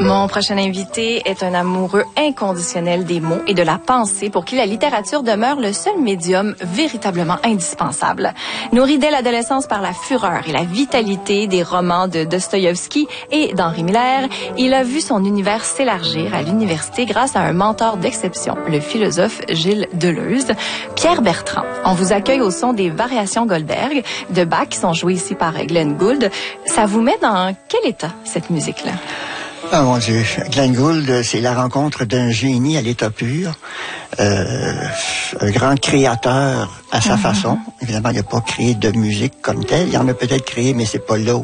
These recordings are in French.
Mon prochain invité est un amoureux inconditionnel des mots et de la pensée pour qui la littérature demeure le seul médium véritablement indispensable. Nourri dès l'adolescence par la fureur et la vitalité des romans de Dostoïevski et d'Henri Miller, il a vu son univers s'élargir à l'université grâce à un mentor d'exception, le philosophe Gilles Deleuze. Pierre Bertrand, on vous accueille au son des variations Goldberg de Bach qui sont jouées ici par Glenn Gould. Ça vous met dans quel état, cette musique-là? Ah mon Dieu, Glenn Gould, c'est la rencontre d'un génie à l'état pur, un grand créateur à sa façon. Évidemment, il n'a pas créé de musique comme telle. Il en a peut-être créé, mais c'est pas là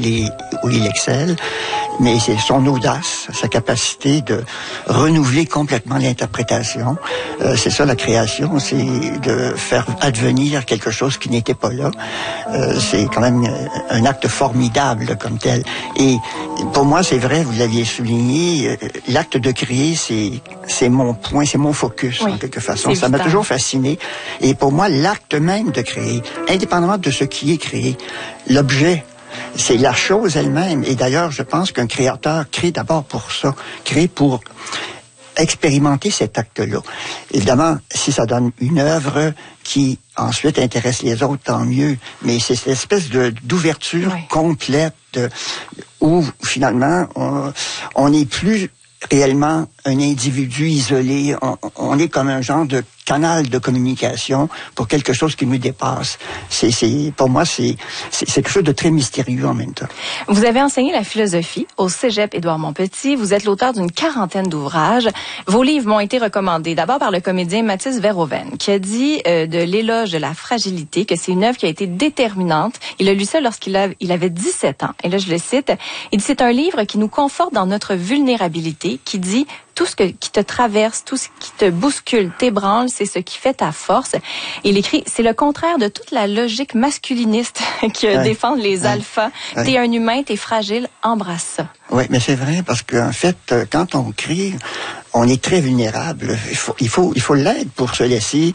où il excelle. Mais c'est son audace, sa capacité de renouveler complètement l'interprétation. C'est ça la création, c'est de faire advenir quelque chose qui n'était pas là. C'est quand même un acte formidable comme tel. Et pour moi, c'est vrai, vous l'aviez souligné, l'acte de créer, c'est mon point, c'est mon focus, en quelque façon. Ça m'a toujours fasciné. Et pour moi, l'acte même de créer, indépendamment de ce qui est créé, l'objet, c'est la chose elle-même. Et d'ailleurs, je pense qu'un créateur crée d'abord pour ça, crée pour expérimenter cet acte-là. Évidemment, si ça donne une œuvre qui ensuite intéresse les autres, tant mieux. Mais c'est cette espèce d'ouverture complète où finalement on n'est plus réellement un individu isolé. On est comme un genre de canal de communication pour quelque chose qui nous dépasse. Pour moi, c'est quelque chose de très mystérieux en même temps. Vous avez enseigné la philosophie au Cégep Édouard-Montpetit. Vous êtes l'auteur d'une quarantaine d'ouvrages. Vos livres m'ont été recommandés d'abord par le comédien Mathis Verhoeven, qui a dit de l'éloge de la fragilité que c'est une œuvre qui a été déterminante. Il a lu ça lorsqu'il avait 17 ans. Et là, je le cite. Il dit, c'est un livre qui nous conforte dans notre vulnérabilité, qui dit tout ce qui te traverse, tout ce qui te bouscule, t'ébranle, c'est ce qui fait ta force. Il écrit, c'est le contraire de toute la logique masculiniste qui défend les alphas. T'es un humain, t'es fragile, embrasse ça. Oui, mais c'est vrai, parce qu'en fait, quand on crie, on est très vulnérable. Il faut l'aide pour se laisser,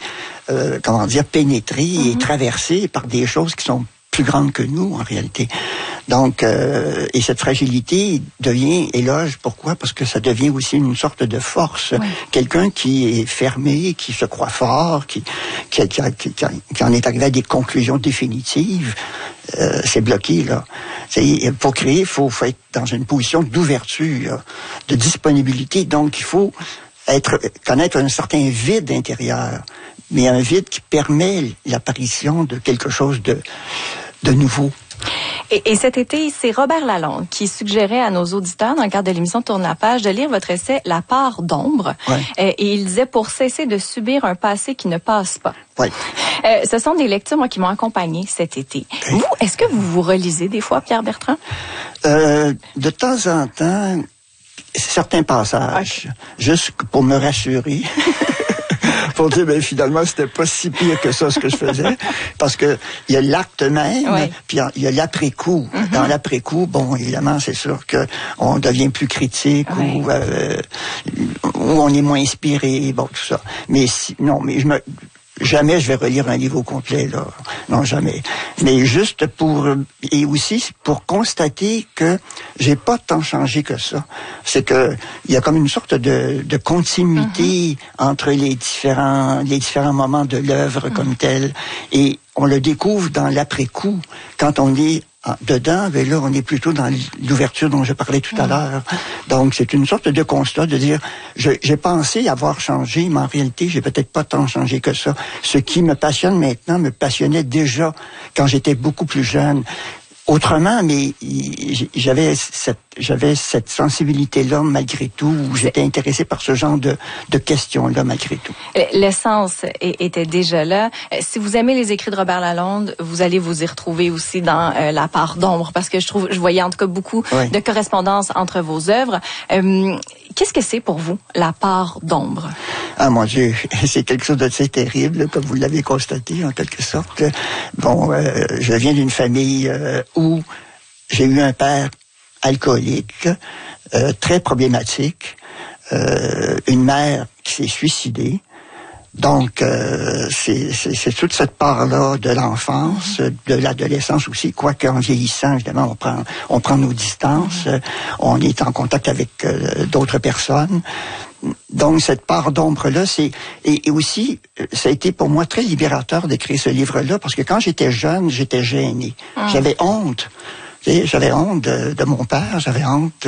pénétrer et traverser par des choses qui sont plus grandes que nous, en réalité. Donc, et cette fragilité devient éloge. Pourquoi? Parce que ça devient aussi une sorte de force. Oui. Quelqu'un qui est fermé, qui se croit fort, qui en est arrivé à des conclusions définitives, c'est bloqué, là. Pour créer, il faut être dans une position d'ouverture, de disponibilité. Donc, il faut connaître un certain vide intérieur, mais un vide qui permet l'apparition de quelque chose de nouveau. Et cet été, c'est Robert Lalonde qui suggérait à nos auditeurs, dans le cadre de l'émission Tourne la page, de lire votre essai « La part d'ombre ». Et il disait, pour cesser de subir un passé qui ne passe pas. Ce sont des lectures, moi, qui m'ont accompagné cet été. Vous, est-ce que vous relisez des fois, Pierre Bertrand? De temps en temps, certains passages, juste pour me rassurer. Pour dire, finalement, c'était pas si pire que ça, ce que je faisais. Parce que il y a l'acte même, puis il y a l'après-coup. Dans l'après-coup, bon, évidemment, c'est sûr que on devient plus critique ou on est moins inspiré, bon, tout ça. Mais jamais je vais relire un livre au complet, là. Non, jamais. Mais juste et aussi pour constater que j'ai pas tant changé que ça. C'est que il y a comme une sorte de continuité entre les différents moments de l'œuvre comme telle. Et on le découvre dans l'après-coup. Quand on est dedans, mais là, on est plutôt dans l'ouverture dont je parlais tout à l'heure. Donc, c'est une sorte de constat de dire, j'ai pensé avoir changé, mais en réalité, j'ai peut-être pas tant changé que ça. Ce qui me passionne maintenant me passionnait déjà quand j'étais beaucoup plus jeune. Autrement, mais j'avais cette sensibilité-là malgré tout, où j'étais intéressé par ce genre de questions-là malgré tout. L'essence était déjà là. Si vous aimez les écrits de Robert Lalonde, vous allez vous y retrouver aussi dans La part d'ombre, parce que je voyais en tout cas beaucoup de correspondances entre vos œuvres. Qu'est-ce que c'est pour vous, La part d'ombre? Ah mon Dieu, c'est quelque chose d'assez terrible, comme vous l'avez constaté en quelque sorte. Bon, je viens d'une famille où j'ai eu un père alcoolique, très problématique, une mère qui s'est suicidée, Donc, c'est toute cette part-là de l'enfance, de l'adolescence aussi, quoique en vieillissant, évidemment, on prend nos distances, on est en contact avec d'autres personnes. Donc, cette part d'ombre-là, et aussi, ça a été pour moi très libérateur d'écrire ce livre-là, parce que quand j'étais jeune, j'étais gêné. J'avais honte. J'avais honte de mon père, j'avais honte,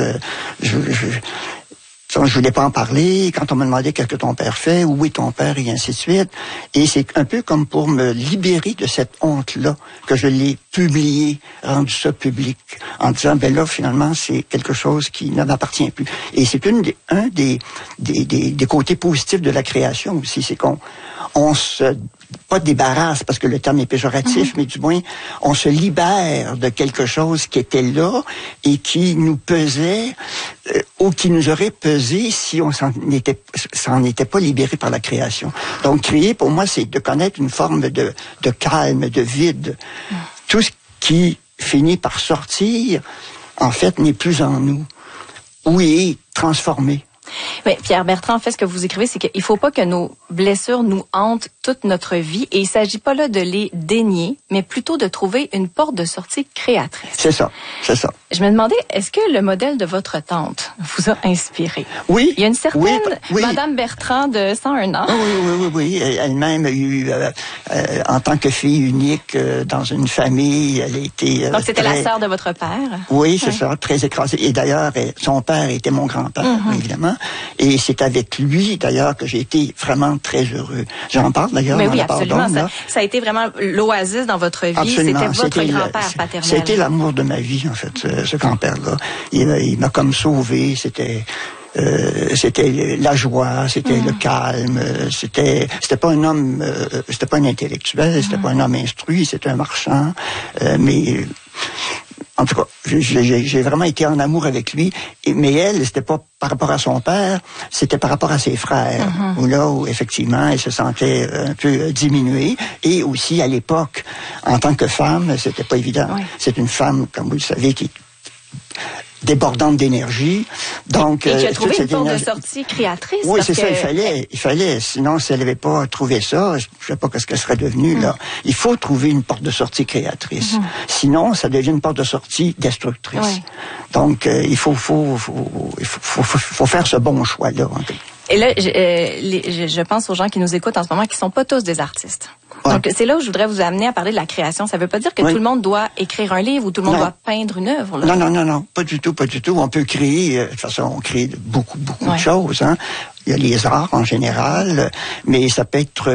je voulais pas en parler. Quand on me demandait qu'est-ce que ton père fait, où est ton père, et ainsi de suite. Et c'est un peu comme pour me libérer de cette honte-là que je l'ai publié, rendu ça public, en disant, ben là, finalement, c'est quelque chose qui ne m'appartient plus. Et c'est un des côtés positifs de la création aussi, c'est qu'on se pas débarrasse, parce que le terme est péjoratif, mais du moins, on se libère de quelque chose qui était là et qui nous pesait, ou qui nous aurait pesé si on s'en était pas libéré par la création. Donc, créer, pour moi, c'est de connaître une forme de calme, de vide. Tout ce qui finit par sortir, en fait, n'est plus en nous, ou est transformé. Mais Pierre Bertrand, en fait, ce que vous écrivez, c'est qu'il faut pas que nos blessures nous hantent toute notre vie. Et il s'agit pas là de les dénier, mais plutôt de trouver une porte de sortie créatrice. C'est ça. Je me demandais, est-ce que le modèle de votre tante vous a inspiré? Oui. Il y a une certaine Madame Bertrand de 101 ans. Oui. Elle-même a eu, en tant que fille unique dans une famille, elle a été... Donc c'était la sœur de votre père? Oui, c'est ça, très écrasée. Et d'ailleurs, son père était mon grand-père, évidemment. Et c'est avec lui, d'ailleurs, que j'ai été vraiment très heureux. J'en parle d'ailleurs dans oui, la absolument. Pardonne, ça a été vraiment l'oasis dans votre vie. Absolument. C'était votre grand-père paternel. C'était l'amour de ma vie, en fait, ce grand-père-là. Il m'a comme sauvé. C'était la joie, c'était le calme, c'était pas un homme, c'était pas un intellectuel, c'était pas un homme instruit, c'était un marchand, mais en tout cas, j'ai vraiment été en amour avec lui. Mais elle, c'était pas par rapport à son père, c'était par rapport à ses frères. Où effectivement, elle se sentait un peu diminuée. Et aussi, à l'époque, en tant que femme, c'était pas évident. Oui. C'est une femme, comme vous le savez, qui débordante d'énergie. Donc, et qui a trouvé une porte de sortie créatrice. Oui, c'est ça, il fallait. Sinon, si elle n'avait pas trouvé ça, je ne sais pas ce qu'elle serait devenue, là. Il faut trouver une porte de sortie créatrice. Sinon, ça devient une porte de sortie destructrice. Oui. Donc, il faut faire ce bon choix-là. Et là, je pense aux gens qui nous écoutent en ce moment qui sont pas tous des artistes. Ouais. Donc, c'est là où je voudrais vous amener à parler de la création. Ça veut pas dire que tout le monde doit écrire un livre ou tout le monde doit peindre une œuvre. Là. Non, pas du tout. On peut créer, de toute façon, on crée beaucoup de choses, hein. Il y a les arts en général, mais ça peut être,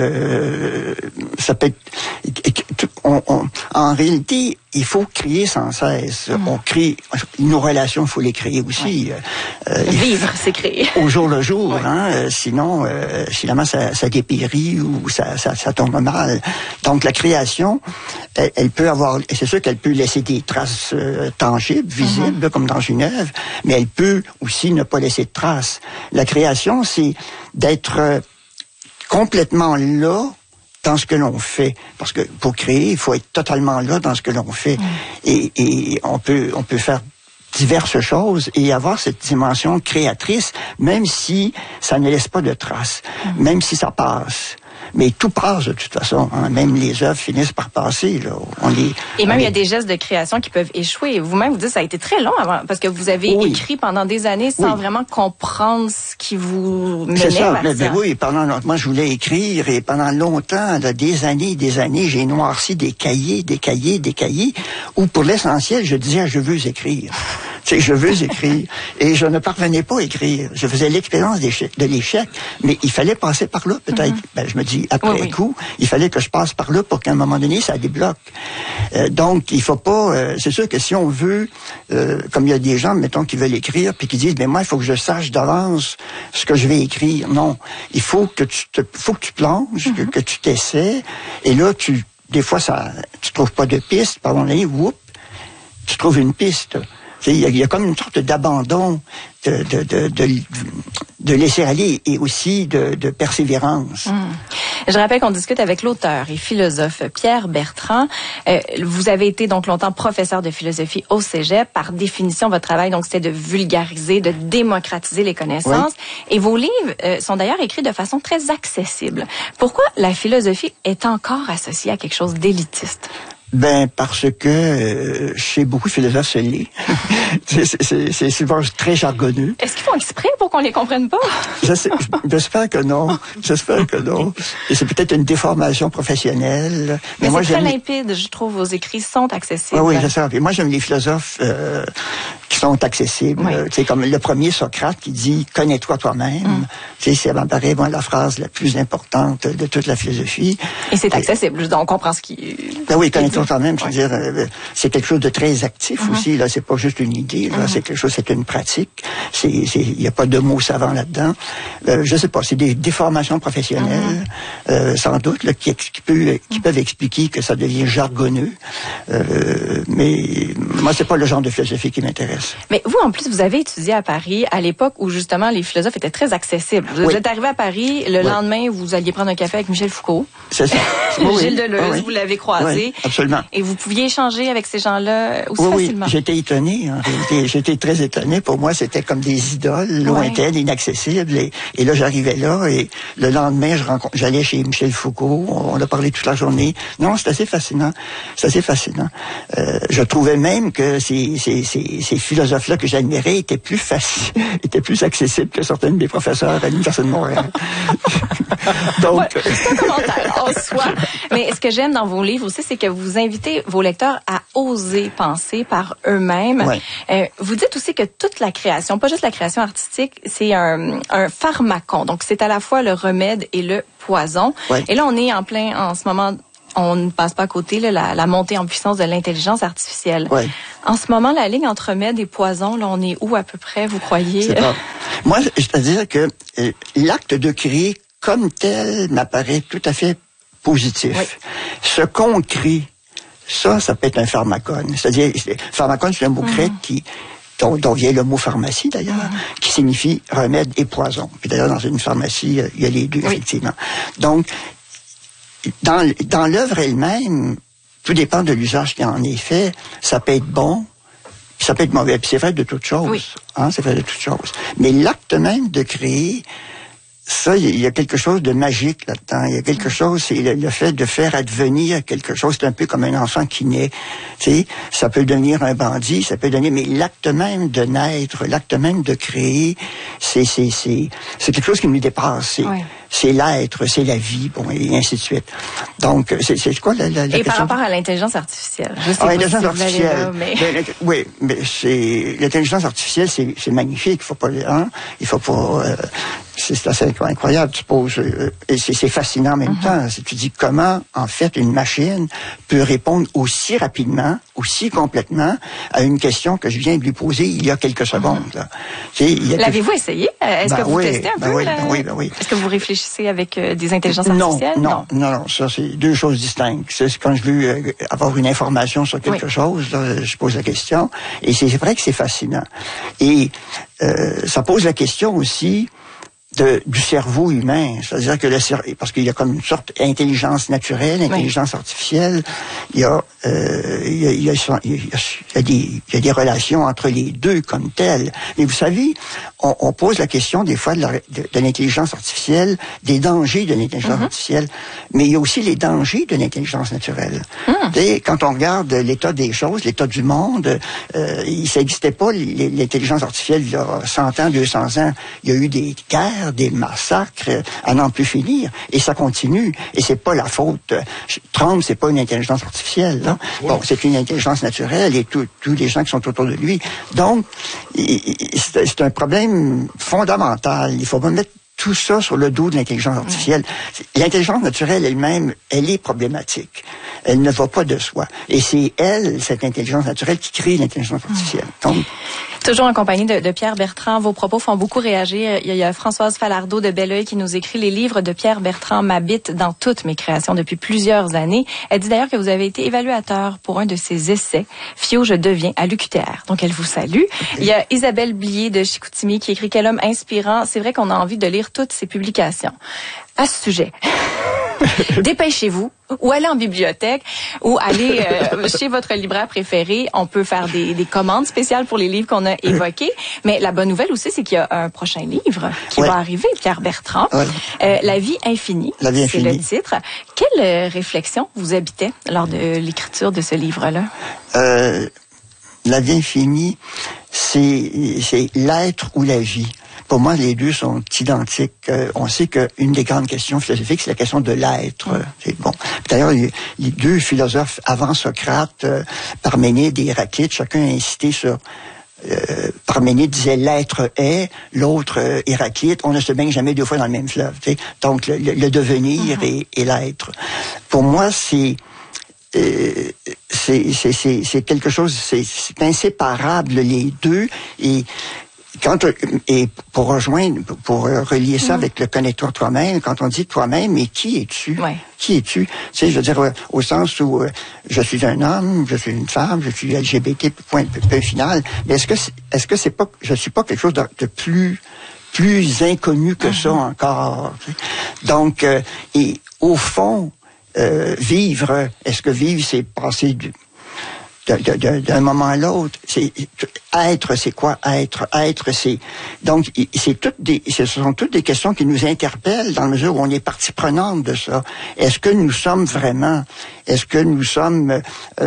en réalité, il faut créer sans cesse. On crée, nos relations, il faut les créer aussi. Vivre, c'est créer. Au jour le jour, hein. Sinon, finalement, ça dépérit ou ça tombe mal. Donc, la création, elle peut avoir, et c'est sûr qu'elle peut laisser des traces tangibles, visibles, comme dans une œuvre, mais elle peut aussi ne pas laisser de traces. La création, c'est d'être complètement là dans ce que l'on fait. Parce que pour créer, il faut être totalement là dans ce que l'on fait. Et on peut faire diverses choses et avoir cette dimension créatrice, même si ça ne laisse pas de traces, même si ça passe. Mais tout passe de toute façon. Hein. Même les œuvres finissent par passer. Là. Et même il y a des gestes de création qui peuvent échouer. Vous-même, vous dites que ça a été très long avant, parce que vous avez écrit pendant des années sans vraiment comprendre ce qui vous menait vers ça. Oui, moi je voulais écrire et pendant longtemps, des années, j'ai noirci des cahiers, où pour l'essentiel, je disais je veux écrire. Je veux écrire. Et je ne parvenais pas à écrire. Je faisais l'expérience de l'échec, mais il fallait passer par là, peut-être. Je me dis, après coup, il fallait que je passe par là pour qu'à un moment donné, ça débloque. Donc, il faut pas... c'est sûr que si on veut... comme il y a des gens, mettons, qui veulent écrire, puis qui disent, mais moi, il faut que je sache d'avance ce que je vais écrire. Non. Il faut que tu plonges, que tu t'essaies, et là, des fois, tu trouves pas de piste, pardonnez, tu trouves une piste. Il y a comme une sorte d'abandon laisser aller et aussi de persévérance. Je rappelle qu'on discute avec l'auteur et philosophe Pierre Bertrand. Vous avez été donc longtemps professeur de philosophie au Cégep. Par définition, votre travail, donc, c'était de vulgariser, de démocratiser les connaissances. Oui. Et vos livres sont d'ailleurs écrits de façon très accessible. Pourquoi la philosophie est encore associée à quelque chose d'élitiste? Ben, parce que chez beaucoup de philosophes, c'est l'est. C'est souvent très jargonneux. Est-ce qu'ils font exprès pour qu'on les comprenne pas? J'espère que non. J'espère que non. Et c'est peut-être une déformation professionnelle. Mais moi, c'est très limpide, je trouve. Vos écrits sont accessibles. Oui, j'espère. Et moi, j'aime les philosophes qui sont accessibles. Oui. C'est comme le premier Socrate qui dit « Connais-toi toi-même ». Ça m'apparaît, moi, la phrase la plus importante de toute la philosophie. Et c'est accessible. On comprend ce qui... Ben oui, connais-toi toi-même, je veux dire, c'est quelque chose de très actif aussi. Là, c'est pas juste une idée. Là, c'est quelque chose, c'est une pratique. Il y a pas de mots savants là-dedans. Je sais pas, c'est des déformations professionnelles, sans doute, là, qui peuvent expliquer que ça devient jargonneux. Mais moi, c'est pas le genre de philosophie qui m'intéresse. Mais vous, en plus, vous avez étudié à Paris à l'époque où justement les philosophes étaient très accessibles. Vous êtes arrivé à Paris, le lendemain, vous alliez prendre un café avec Michel Foucault. C'est ça. Gilles Deleuze, vous l'avez croisé. Oui, absolument. Et vous pouviez échanger avec ces gens-là aussi facilement. Oui, j'étais étonné. En réalité, j'étais très étonné. Pour moi, c'était comme des idoles lointaines, inaccessibles. Et là, j'arrivais là et le lendemain, j'allais chez Michel Foucault. On a parlé toute la journée. Non, c'est assez fascinant. C'est assez fascinant. Je trouvais même que ces philosophes-là que j'admirais étaient plus accessibles que certains de mes professeurs à l'Université de Montréal. Donc, c'est un commentaire en soi. Mais ce que j'aime dans vos livres aussi, c'est que vous invitez vos lecteurs à oser penser par eux-mêmes. Ouais. Vous dites aussi que toute la création, pas juste la création artistique, c'est un pharmacon. Donc, c'est à la fois le remède et le poison. Ouais. Et là, on est en ce moment, on ne passe pas à côté, là, la montée en puissance de l'intelligence artificielle. Ouais. En ce moment, la ligne entre remède et poison, là, on est où à peu près, vous croyez? Moi, c'est-à-dire que l'acte de créer comme tel m'apparaît tout à fait positif. Oui. Ce qu'on crée, ça peut être un pharmacone. C'est-à-dire, pharmacone, c'est un mot grec dont vient le mot pharmacie, d'ailleurs, qui signifie remède et poison. Puis d'ailleurs, dans une pharmacie, il y a les deux, effectivement. Donc, dans l'œuvre elle-même, tout dépend de l'usage qui en est fait. Ça peut être bon, puis ça peut être mauvais. Puis c'est vrai de toutes choses. Oui. C'est vrai de toutes choses. Mais l'acte même de créer, ça, il y a quelque chose de magique là-dedans. Il y a quelque chose, c'est le fait de faire advenir quelque chose. C'est un peu comme un enfant qui naît. Tu sais, ça peut devenir un bandit, ça peut devenir, mais l'acte même de naître, l'acte même de créer, c'est quelque chose qui nous dépasse. C'est l'être, c'est la vie, bon, et ainsi de suite. Donc, c'est quoi la et question? Par rapport à l'intelligence artificielle. Je sais l'intelligence artificielle. Là, mais... oui, mais l'intelligence artificielle, c'est magnifique. Il faut pas, c'est assez incroyable. Tu poses, et c'est fascinant en même temps. Tu dis comment, en fait, une machine peut répondre aussi rapidement, aussi complètement à une question que je viens de lui poser il y a quelques secondes. L'avez-vous essayé? Est-ce que vous testez un peu? Oui. Est-ce que vous réfléchissez avec des intelligences artificielles? Non. Ça, c'est deux choses distinctes. C'est quand je veux avoir une information sur quelque chose, là, je pose la question. Et c'est vrai que c'est fascinant. Et ça pose la question aussi du cerveau humain, c'est-à-dire que parce qu'il y a comme une sorte d'intelligence naturelle, intelligence artificielle, il y a des relations entre les deux comme telles. Mais vous savez, on pose la question des fois de l'intelligence artificielle, des dangers de l'intelligence artificielle, mais il y a aussi les dangers de l'intelligence naturelle. Quand on regarde l'état des choses, l'état du monde, ça n'existait pas l'intelligence artificielle il y a 100 ans, 200 ans. Il y a eu des guerres, des massacres, à n'en plus finir. Et ça continue. Et c'est pas la faute. Trump, c'est pas une intelligence artificielle. Là. Bon, c'est une intelligence naturelle et tous les gens qui sont autour de lui. Donc, c'est un problème fondamental. Il faut pas mettre tout ça sur le dos de l'intelligence artificielle. L'intelligence naturelle elle-même, elle est problématique. Elle ne va pas de soi. Et c'est cette intelligence naturelle, qui crée l'intelligence artificielle. Donc, Toujours en compagnie de Pierre Bertrand. Vos propos font beaucoup réagir. Il y a Françoise Falardeau de Belleuil qui nous écrit: les livres de Pierre Bertrand m'habitent dans toutes mes créations depuis plusieurs années. Elle dit d'ailleurs que vous avez été évaluateur pour un de ses essais, Fio, je deviens, à l'UQTR. Donc, elle vous salue. Il y a Isabelle Blier de Chicoutimi qui écrit: quel homme inspirant. C'est vrai qu'on a envie de lire toutes ses publications. À ce sujet, dépêchez-vous, ou allez en bibliothèque, ou allez chez votre libraire préféré. On peut faire des commandes spéciales pour les livres qu'on a évoqués. Mais la bonne nouvelle aussi, c'est qu'il y a un prochain livre qui va arriver, Pierre Bertrand. La vie infinie, c'est le titre. Quelle réflexion vous habitait lors de l'écriture de ce livre-là? La vie infinie, c'est l'être ou la vie. Pour moi, les deux sont identiques. On sait qu'une des grandes questions philosophiques, c'est la question de l'être. C'est bon. D'ailleurs, les deux philosophes avant Socrate, Parménide et Héraclite, chacun a insisté sur... Parménide disait l'être est, l'autre Héraclite, on ne se baigne jamais deux fois dans le même fleuve. T'sais. Donc, le devenir et l'être. Pour moi, c'est quelque chose, c'est inséparable, les deux. Et pour relier ça avec le connais-toi toi-même, quand on dit toi-même, mais qui es-tu? Qui es-tu? Tu sais, je veux dire, au sens où je suis un homme, je suis une femme, je suis LGBT, point final. Mais est-ce que c'est pas, je suis pas quelque chose de plus inconnu que ça encore? Tu sais? Donc, et au fond, vivre, est-ce que vivre, c'est passer d'un moment à l'autre? Être, c'est quoi être? Être, c'est... Donc, ce sont toutes des questions qui nous interpellent dans la mesure où on est partie prenante de ça. Est-ce que nous sommes vraiment... Est-ce que nous sommes...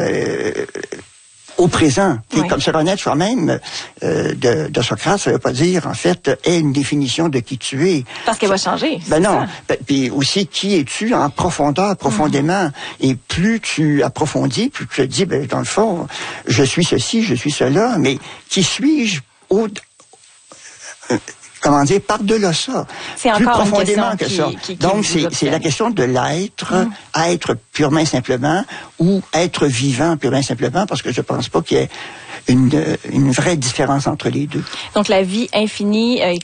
au présent. Comme se connaître soi-même de Socrate, ça veut pas dire, en fait, est une définition de qui tu es. Parce qu'elle va changer. Ben non. Puis aussi, qui es-tu en profondeur, profondément. Et plus tu approfondis, plus tu te dis, ben, dans le fond, je suis ceci, je suis cela, mais qui suis-je comment dire, par-delà ça. C'est plus encore profondément une question que ça. Donc, c'est la question de l'être, être purement et simplement, ou être vivant purement et simplement, parce que je pense pas qu'il y ait une vraie différence entre les deux. Donc, la vie infinie